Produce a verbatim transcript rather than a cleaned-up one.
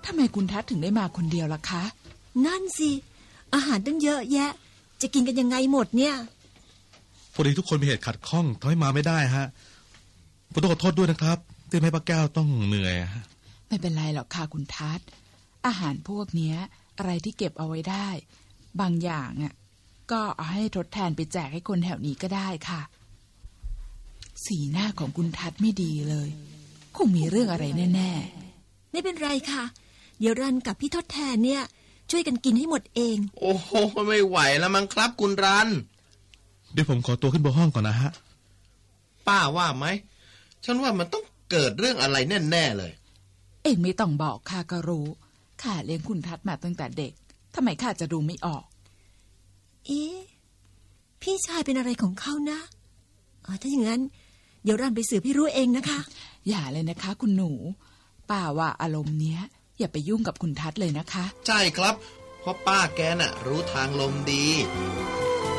ทำไมคุณทัศน์ถึงได้มาคนเดียวล่ะคะนั่นสิอาหารตั้งเยอะแยะจะกินกันยังไงหมดเนี่ยพอดีทุกคนมีเหตุขัดข้องทำให้มาไม่ได้ฮะผมต้องขอโทษด้วยนะครับที่ให้ป้าแก้วต้องเหนื่อยฮะไม่เป็นไรหรอกค่ะคุณทัศน์อาหารพวกนี้อะไรที่เก็บเอาไว้ได้บางอย่างอ่ะก็เอาให้ทดแทนไปแจกให้คนแถวนี้ก็ได้ค่ะสีหน้าของคุณทัศน์ไม่ดีเลยคงมีเรื่องอะไรแน่ๆไม่เป็นไรค่ะเดี๋ยวรันกับพี่ทดแทนเนี่ยช่วยกันกินให้หมดเองโอ้โหไม่ไหวแล้วมั้งครับคุณรันเดี๋ยวผมขอตัวขึ้นบนห้องก่อนนะฮะป้าว่าไหมฉันว่ามันต้องเกิดเรื่องอะไรแน่ๆเลยเอ็งไม่ต้องบอกข้าก็รู้ข้าเลี้ยงคุณทัศน์มาตั้งแต่เด็กทำไมข้าจะดูไม่ออกเอ๊ะพี่ชายเป็นอะไรของเขานะอ๋อถ้าอย่างนั้นเดี๋ยวรันไปสืบพี่รู้เองนะคะอย่าเลยนะคะคุณหนูป้าว่าอารมณ์เนี้ยอย่าไปยุ่งกับคุณทัศน์เลยนะคะใช่ครับเพราะป้าแกน่ะรู้ทางลมดี